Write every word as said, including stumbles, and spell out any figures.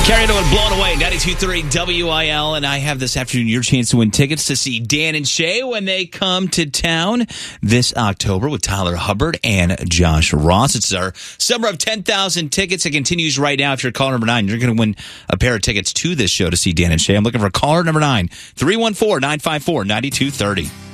Carrie Underwood, Blown Away, ninety-two point three W I L, and I have this afternoon your chance to win tickets to see Dan and Shay when they come to town this October with Tyler Hubbard and Josh Ross. It's our summer of ten thousand tickets. It continues right now. If you're caller number nine, you're going to win a pair of tickets to this show to see Dan and Shay. I'm looking for caller number nine, three one four, nine five four, nine two three zero.